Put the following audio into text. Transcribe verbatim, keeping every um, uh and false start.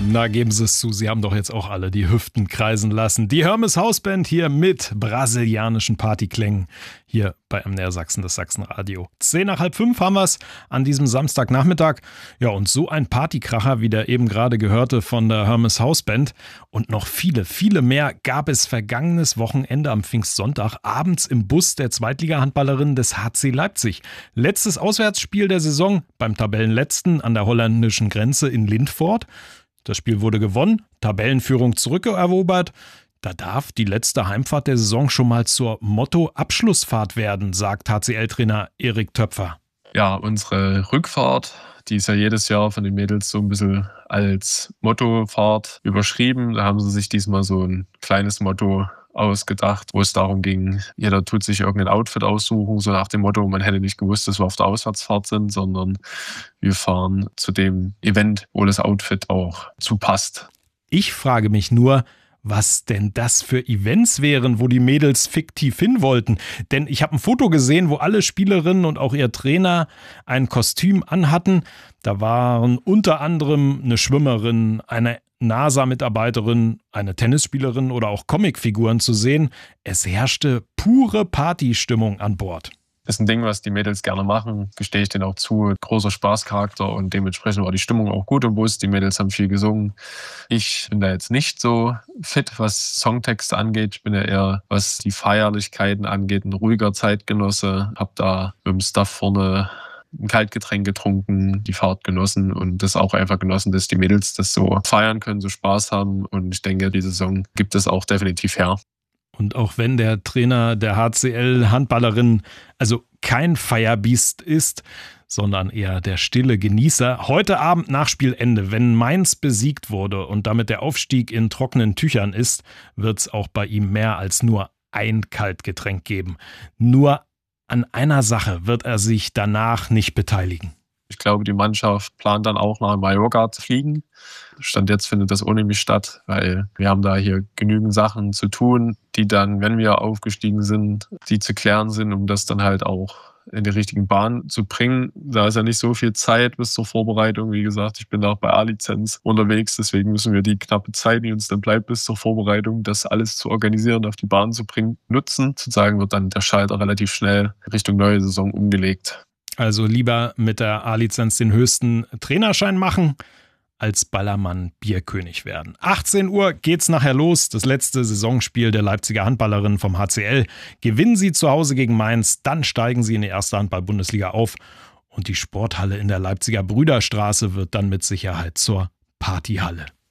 Na, geben Sie es zu, Sie haben doch jetzt auch alle die Hüften kreisen lassen. Die Hermes Hausband hier mit brasilianischen Partyklängen hier bei M D R Sachsen, das Sachsenradio. Zehn nach halb fünf haben wir es an diesem Samstagnachmittag. Ja, und so ein Partykracher, wie der eben gerade gehörte von der Hermes Hausband. Und noch viele, viele mehr gab es vergangenes Wochenende am Pfingstsonntag abends im Bus der Zweitliga-Handballerin des H C Leipzig. Letztes Auswärtsspiel der Saison beim Tabellenletzten an der holländischen Grenze in Lindfort. Das Spiel wurde gewonnen, Tabellenführung zurückerobert. Da darf die letzte Heimfahrt der Saison schon mal zur Motto-Abschlussfahrt werden, sagt H C L-Trainer Erik Töpfer. Ja, unsere Rückfahrt, die ist ja jedes Jahr von den Mädels so ein bisschen als Mottofahrt überschrieben. Da haben sie sich diesmal so ein kleines Motto ausgedacht, wo es darum ging, jeder tut sich irgendein Outfit aussuchen, so nach dem Motto, man hätte nicht gewusst, dass wir auf der Auswärtsfahrt sind, sondern wir fahren zu dem Event, wo das Outfit auch zu passt. Ich frage mich nur, was denn das für Events wären, wo die Mädels fiktiv hin wollten. Denn ich habe ein Foto gesehen, wo alle Spielerinnen und auch ihr Trainer ein Kostüm anhatten. Da waren unter anderem eine Schwimmerin, eine NASA-Mitarbeiterin, eine Tennisspielerin oder auch Comicfiguren zu sehen. Es herrschte pure Partystimmung an Bord. Das ist ein Ding, was die Mädels gerne machen, gestehe ich denen auch zu. Großer Spaßcharakter und dementsprechend war die Stimmung auch gut im Bus. Die Mädels haben viel gesungen. Ich bin da jetzt nicht so fit, was Songtexte angeht. Ich bin ja eher, was die Feierlichkeiten angeht, ein ruhiger Zeitgenosse. Hab da mit dem Staff vorne ein Kaltgetränk getrunken, die Fahrt genossen und das auch einfach genossen, dass die Mädels das so feiern können, so Spaß haben. Und ich denke, die Saison gibt es auch definitiv her. Und auch wenn der Trainer der H C L-Handballerin also kein Feierbiest ist, sondern eher der stille Genießer, heute Abend nach Spielende, wenn Mainz besiegt wurde und damit der Aufstieg in trockenen Tüchern ist, wird es auch bei ihm mehr als nur ein Kaltgetränk geben. Nur an einer Sache wird er sich danach nicht beteiligen. Ich glaube, die Mannschaft plant dann auch nach Mallorca zu fliegen. Stand jetzt findet das ohne mich statt, weil wir haben da hier genügend Sachen zu tun, die dann, wenn wir aufgestiegen sind, die zu klären sind, um das dann halt auch in die richtigen Bahn zu bringen. Da ist ja nicht so viel Zeit bis zur Vorbereitung. Wie gesagt, ich bin auch bei A-Lizenz unterwegs, deswegen müssen wir die knappe Zeit, die uns dann bleibt bis zur Vorbereitung, das alles zu organisieren, auf die Bahn zu bringen, nutzen. Sozusagen wird dann der Schalter relativ schnell Richtung neue Saison umgelegt. Also lieber mit der A-Lizenz den höchsten Trainerschein machen, als Ballermann Bierkönig werden. achtzehn Uhr geht's nachher los. Das letzte Saisonspiel der Leipziger Handballerinnen vom H C L. Gewinnen sie zu Hause gegen Mainz, dann steigen sie in die erste Handball-Bundesliga auf. Und die Sporthalle in der Leipziger Brüderstraße wird dann mit Sicherheit zur Partyhalle.